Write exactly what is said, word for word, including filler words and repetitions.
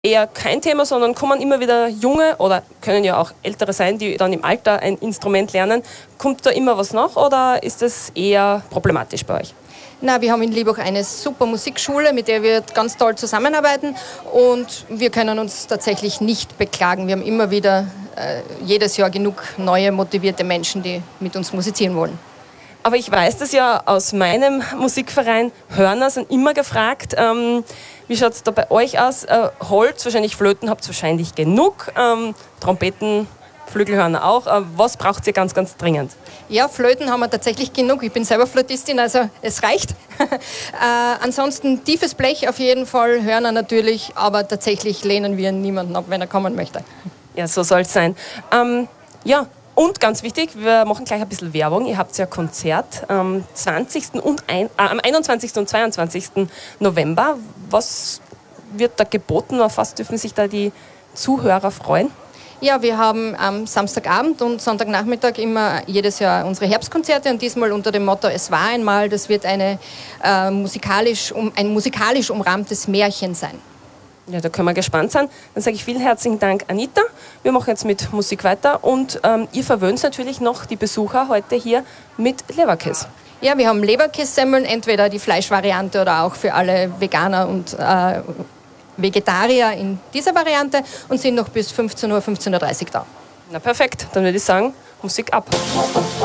eher kein Thema, sondern kommen immer wieder Junge oder können ja auch Ältere sein, die dann im Alter ein Instrument lernen. Kommt da immer was nach oder ist das eher problematisch bei euch? Na, wir haben in Liebach eine super Musikschule, mit der wir ganz toll zusammenarbeiten und wir können uns tatsächlich nicht beklagen. Wir haben immer wieder äh, jedes Jahr genug neue, motivierte Menschen, die mit uns musizieren wollen. Aber ich weiß das ja aus meinem Musikverein, Hörner sind immer gefragt. Ähm, wie schaut es da bei euch aus? Äh, Holz, wahrscheinlich Flöten habt ihr wahrscheinlich genug, ähm, Trompeten, Flügelhörner auch. Äh, was braucht ihr ganz, ganz dringend? Ja, Flöten haben wir tatsächlich genug. Ich bin selber Flötistin, also es reicht. äh, ansonsten tiefes Blech auf jeden Fall, Hörner natürlich, aber tatsächlich lehnen wir niemanden ab, wenn er kommen möchte. Ja, so soll es sein. Ähm, ja, und ganz wichtig, wir machen gleich ein bisschen Werbung. Ihr habt ja ein Konzert am zwanzigsten und ein, äh, am einundzwanzigsten und zweiundzwanzigsten November. Was wird da geboten? Auf was dürfen sich da die Zuhörer freuen? Ja, wir haben am Samstagabend und Sonntagnachmittag immer jedes Jahr unsere Herbstkonzerte und diesmal unter dem Motto Es war einmal. Das wird eine, äh, musikalisch, um, ein musikalisch umrahmtes Märchen sein. Ja, da können wir gespannt sein. Dann sage ich vielen herzlichen Dank, Anita. Wir machen jetzt mit Musik weiter und ähm, ihr verwöhnt natürlich noch die Besucher heute hier mit Leberkäse. Ja, wir haben Leberkässemmeln, entweder die Fleischvariante oder auch für alle Veganer und äh, Vegetarier in dieser Variante und sind noch bis fünfzehn Uhr, fünfzehn Uhr dreißig da. Na perfekt, dann würde ich sagen, Musik ab.